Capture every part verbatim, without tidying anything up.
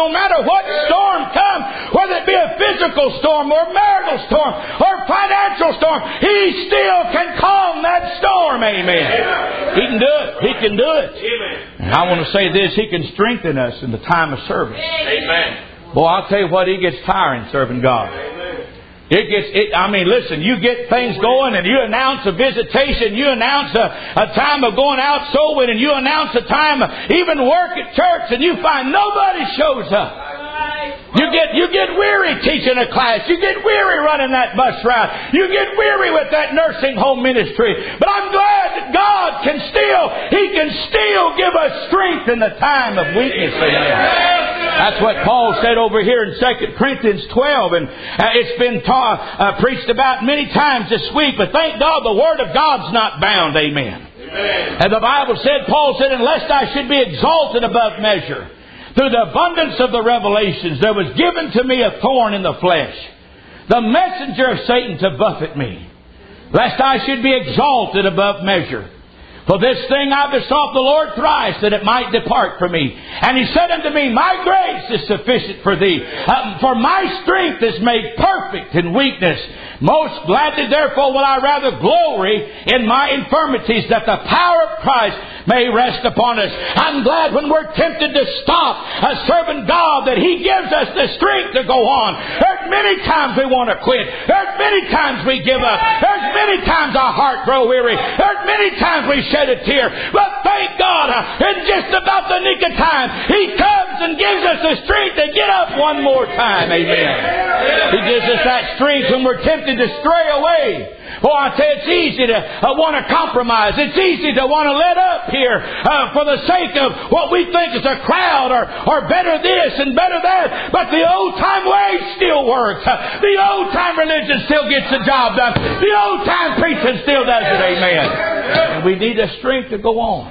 no matter what storm comes, whether it be a physical storm or marital storm or financial storm, He still can calm that storm. Amen. He can do it. He can do it. And I want to say this, He can strengthen us in the time of service. Amen. Boy, I'll tell you what, it gets tiring serving God. It gets, it, I mean, listen, you get things going and you announce a visitation, you announce a, a time of going out soul winning, you announce a time of even work at church, and you find nobody shows up. You get, you get weary teaching a class. You get weary running that bus route. You get weary with that nursing home ministry. But I'm glad that God can still, He can still give us strength in the time of weakness. Amen. That's what Paul said over here in Second Corinthians twelve. And uh, it's been taught, uh, preached about many times this week. But thank God the Word of God's not bound. Amen. Amen. And the Bible said, Paul said, unless I should be exalted above measure, through the abundance of the revelations, there was given to me a thorn in the flesh, the messenger of Satan to buffet me, lest I should be exalted above measure. For this thing I besought the Lord thrice, that it might depart from me. And He said unto me, my grace is sufficient for thee, uh, for my strength is made perfect in weakness. Most gladly therefore will I rather glory in my infirmities, that the power of Christ may rest upon us. I'm glad when we're tempted to stop uh, serving God, that He gives us the strength to go on. There's many times we want to quit. There's many times we give up. There's many times our heart grow weary. There's many times we shed a tear. But thank God, uh, in just about the nick of time, He comes and gives us the strength to get up one more time. Amen. He gives us that strength when we're tempted to stray away. Boy, I tell you, it's easy to uh, want to compromise. It's easy to want to let up here uh, for the sake of what we think is a crowd, or, or better this and better that. But the old-time way still works. Uh, the old-time religion still gets the job done. The old-time preaching still does it. Amen. And we need the strength to go on.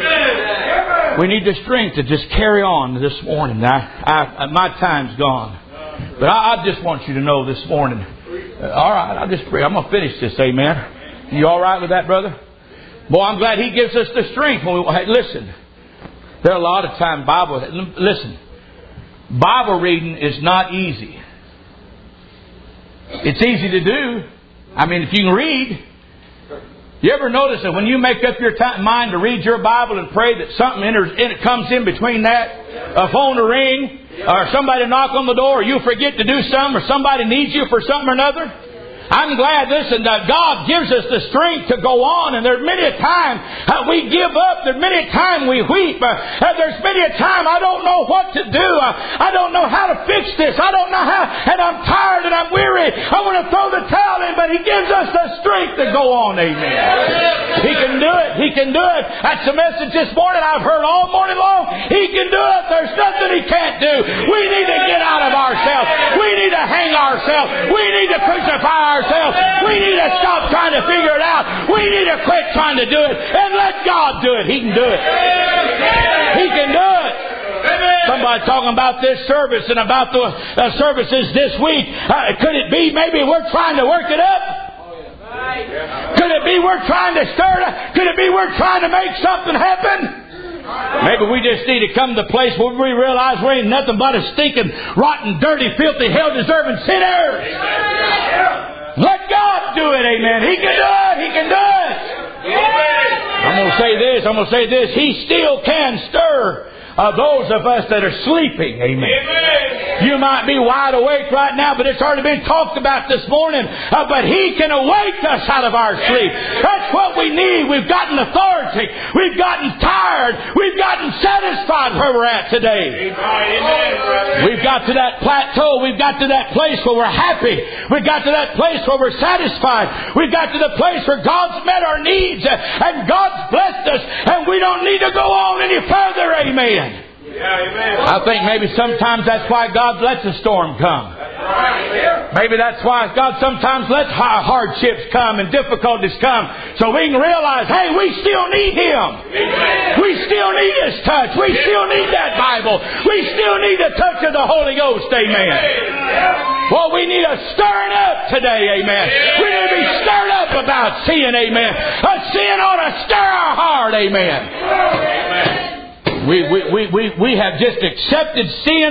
Amen. We need the strength to just carry on this morning. I, I, my time's gone. But I, I just want you to know this morning. Uh, all right, I'll just pray. I'm going to finish this, amen. You all right with that, brother? Boy, I'm glad He gives us the strength. When we, hey, listen, there are a lot of times Bible... Listen, Bible reading is not easy. It's easy to do. I mean, if you can read... You ever notice that when you make up your time, mind to read your Bible and pray, that something enters, it comes in between that? A phone to ring, or somebody knock on the door, or you forget to do something, or somebody needs you for something or another? I'm glad, listen, that God gives us the strength to go on. And there's many a time uh, we give up. There's many a time we weep. Uh, uh, there's many a time I don't know what to do. Uh, I don't know how to fix this. I don't know how. And I'm tired and I'm weary. I want to throw the towel in. But He gives us the strength to go on. Amen. He can do it. He can do it. That's the message this morning I've heard all morning long. He can do it. There's nothing He can't do. We need to get out of ourselves. We need to hang ourselves. We need to crucify ourselves. We need to stop trying to figure it out. We need to quit trying to do it and let God do it. He can do it. He can do it. Somebody talking about this service and about the uh, services this week. Uh, could it be maybe we're trying to work it up? Could it be we're trying to stir it up? Could it be we're trying to make something happen? Maybe we just need to come to a place where we realize we ain't nothing but a stinking, rotten, dirty, filthy, hell-deserving sinner. Let God do it, amen. He can do it. He can do it. I'm going to say this. I'm going to say this. He still can stir uh, those of us that are sleeping, amen. You might be wide awake right now, but it's already been talked about this morning. Uh, but He can awake us out of our sleep. That's what we need. We've gotten authority. We've gotten tired. We've gotten satisfied where we're at today. We've got to that plateau. We've got to that place where we're happy. We've got to that place where we're satisfied. We've got to the place where God's met our needs and God's blessed us, and we don't need to go on any further. Amen. Yeah, amen. I think maybe sometimes that's why God lets a storm come. Maybe that's why God sometimes lets hardships come and difficulties come, so we can realize, hey, we still need Him. We still need His touch. We still need that Bible. We still need the touch of the Holy Ghost. Amen. Well, we need a stirring up today. Amen. We need to be stirred up about sin. Amen. A sin ought to stir our heart. Amen. We, we, we, we, we have just accepted sin